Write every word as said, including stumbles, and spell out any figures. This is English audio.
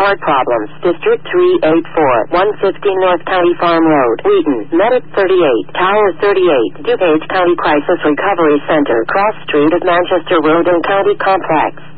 Heart Problems. District three eighty-four, one fifty North County Farm Road, Wheaton. Medic thirty-eight, Tower thirty-eight, DuPage County Crisis Recovery Center, Cross Street at Manchester Road and County Complex.